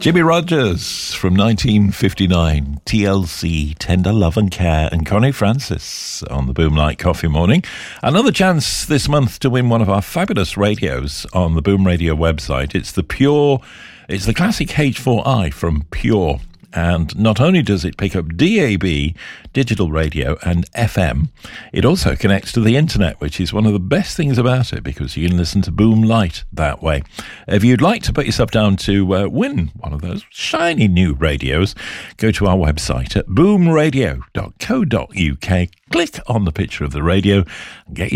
Jimmy Rogers from 1959, TLC, Tender Love and Care, and Connie Francis on the Boom Light Coffee Morning. Another chance this month to win one of our fabulous radios on the Boom Radio website. It's the classic H4i from Pure. And not only does it pick up DAB, digital radio, and FM, it also connects to the internet, which is one of the best things about it because you can listen to Boom Light that way. If you'd like to put yourself down to win one of those shiny new radios, go to our website at boomradio.co.uk, click on the picture of the radio, and get